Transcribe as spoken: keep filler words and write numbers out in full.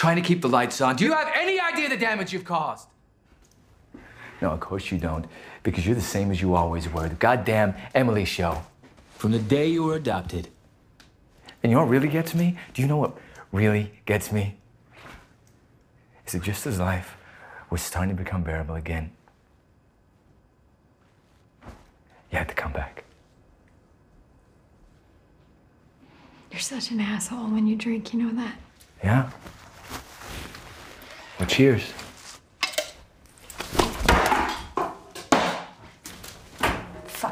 trying to keep the lights on. Do you have any idea the damage you've caused? No, of course you don't, because you're the same as you always were, the goddamn Emily show. From the day you were adopted. And you know what really gets me? Do you know what really gets me? Is that just as life was starting to become bearable again, you had to come back. You're such an asshole when you drink, you know that? Yeah? Well, cheers.